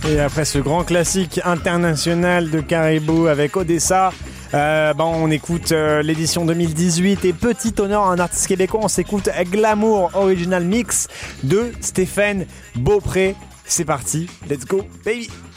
Et après ce grand classique international de Caribou avec Odessa, on écoute l'édition 2018 et petit honneur à un artiste québécois, on s'écoute Glamour Original Mix de Stéphane Beaupré. C'est parti, let's go baby.